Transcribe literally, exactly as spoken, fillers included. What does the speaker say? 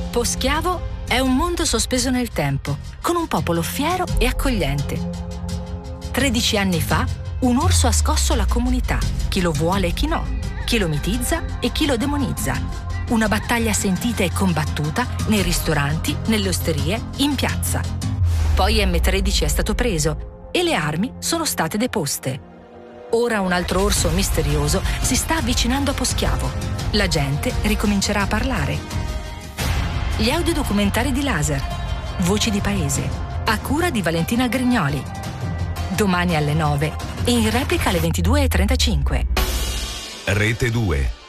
Poschiavo è un mondo sospeso nel tempo, con un popolo fiero e accogliente. Tredici anni fa, un orso ha scosso la comunità, chi lo vuole e chi no, chi lo mitizza e chi lo demonizza. Una battaglia sentita e combattuta nei ristoranti, nelle osterie, in piazza. Poi emme tredici è stato preso e le armi sono state deposte. Ora un altro orso misterioso si sta avvicinando a Poschiavo. La gente ricomincerà a parlare. Gli audiodocumentari di Laser. Voci di paese. A cura di Valentina Grignoli. Domani alle nove e in replica alle ventidue e trentacinque. Rete due.